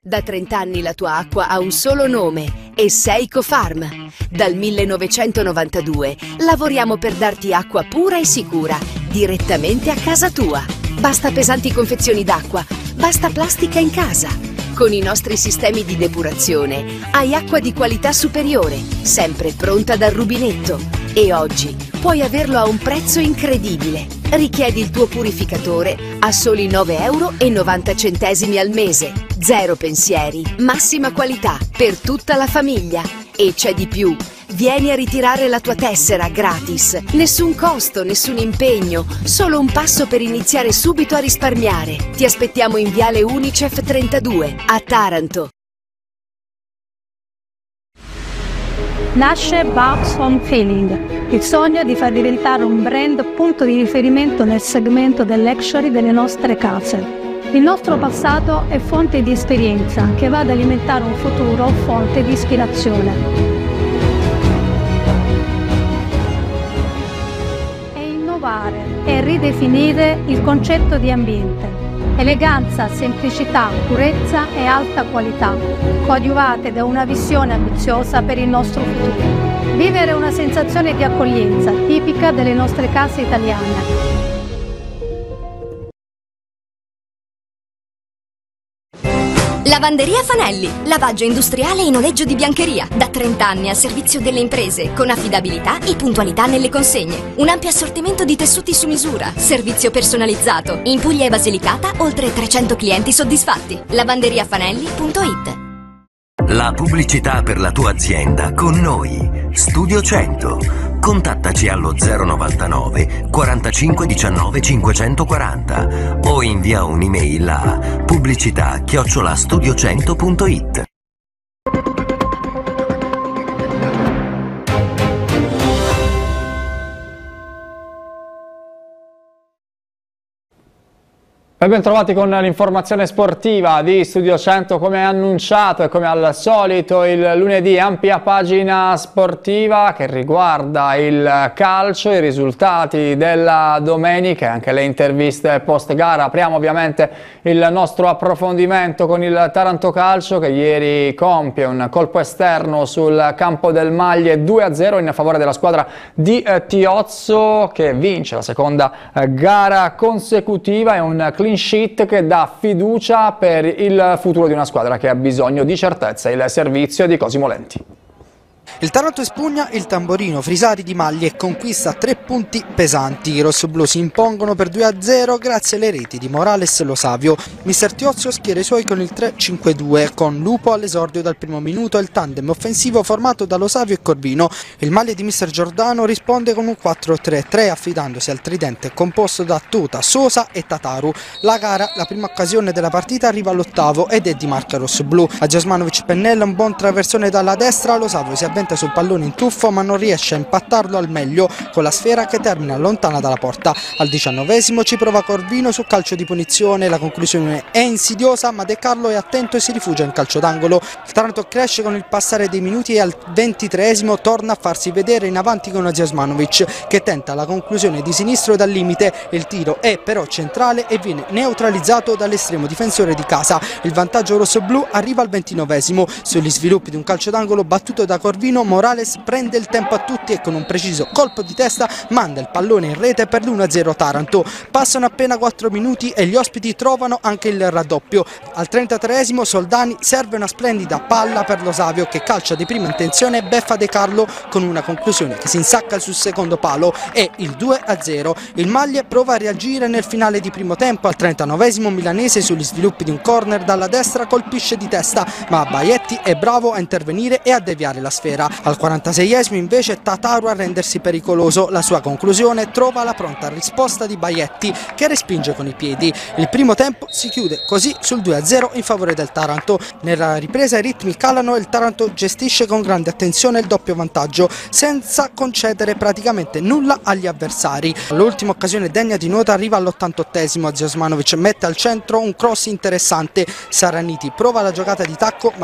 Da 30 anni la tua acqua ha un solo nome, Esseico Farm. Dal 1992 lavoriamo per darti acqua pura e sicura, direttamente a casa tua. Basta pesanti confezioni d'acqua, basta plastica in casa. Con i nostri sistemi di depurazione hai acqua di qualità superiore, sempre pronta dal rubinetto. E oggi puoi averlo a un prezzo incredibile. Richiedi il tuo purificatore a soli 9,90 € al mese. Zero pensieri, massima qualità per tutta la famiglia. E c'è di più. Vieni a ritirare la tua tessera gratis. Nessun costo, nessun impegno, solo un passo per iniziare subito a risparmiare. Ti aspettiamo in Viale Unicef 32, a Taranto. Nasce Babs Home Feeling, il sogno di far diventare un brand punto di riferimento nel segmento del luxury delle nostre case. Il nostro passato è fonte di esperienza che va ad alimentare un futuro fonte di ispirazione. E innovare e ridefinire il concetto di ambiente. Eleganza, semplicità, purezza e alta qualità, coadiuvate da una visione ambiziosa per il nostro futuro. Vivere una sensazione di accoglienza tipica delle nostre case italiane. Lavanderia Fanelli, lavaggio industriale e noleggio di biancheria, da 30 anni al servizio delle imprese, con affidabilità e puntualità nelle consegne. Un ampio assortimento di tessuti su misura, servizio personalizzato. In Puglia e Basilicata, oltre 300 clienti soddisfatti. lavanderiafanelli.it. La pubblicità per la tua azienda con noi. Studio 100. Contattaci allo 099 45 19 540 o invia un'email a pubblicità@studio100.it. E ben trovati con l'informazione sportiva di Studio 100. Come annunciato e come al solito il lunedì ampia pagina sportiva che riguarda il calcio, i risultati della domenica e anche le interviste post gara. Apriamo ovviamente il nostro approfondimento con il Taranto Calcio che ieri compie un colpo esterno sul campo del Maglie 2-0 in favore della squadra di Tiozzo, che vince la seconda gara consecutiva. È un clean sheet che dà fiducia per il futuro di una squadra che ha bisogno di certezza. Il servizio di Cosimo Lenti. Il Taranto espugna il tamborino Frisari di Maglie e conquista 3 punti pesanti. I rossoblù si impongono per 2-0 grazie alle reti di Morales e Lo Savio. Mister Tiozzo schiera i suoi con il 3-5-2 con Lupo all'esordio dal primo minuto e il tandem offensivo formato da Lo Savio e Corvino. Il Maglie di Mister Giordano risponde con un 4-3-3 affidandosi al tridente composto da Tuta, Sosa e Tataru. La gara, la prima occasione della partita, arriva all'ottavo ed è di marca rossoblù. A Giasmanovic Pennella un buon traversone dalla destra, Lo Savio si avventa sul pallone in tuffo ma non riesce a impattarlo al meglio con la sfera che termina lontana dalla porta. Al 19esimo ci prova Corvino su calcio di punizione, la conclusione è insidiosa ma De Carlo è attento e si rifugia in calcio d'angolo. Il Taranto cresce con il passare dei minuti e al 23esimo torna a farsi vedere in avanti con Giasmanovic che tenta la conclusione di sinistro dal limite. Il tiro è però centrale e viene neutralizzato dall'estremo difensore di casa. Il vantaggio rossoblù arriva al 29esimo sugli sviluppi di un calcio d'angolo battuto da Corvino. Morales prende il tempo a tutti e con un preciso colpo di testa manda il pallone in rete per l'1-0 Taranto. Passano appena 4 minuti e gli ospiti trovano anche il raddoppio. Al 33esimo Soldani serve una splendida palla per Lo Savio che calcia di prima intenzione e beffa De Carlo con una conclusione che si insacca sul secondo palo e il 2-0. Il Maglie prova a reagire nel finale di primo tempo. Al 39esimo Milanese sugli sviluppi di un corner dalla destra colpisce di testa ma Baietti è bravo a intervenire e a deviare la sfera. Al 46esimo invece Tataru a rendersi pericoloso, la sua conclusione trova la pronta risposta di Baietti che respinge con i piedi. Il primo tempo si chiude così sul 2-0 in favore del Taranto. Nella ripresa i ritmi calano e il Taranto gestisce con grande attenzione il doppio vantaggio senza concedere praticamente nulla agli avversari. L'ultima occasione degna di nota arriva all'88esimo. Giasmanovic mette al centro un cross interessante, Saraniti prova la giocata di tacco ma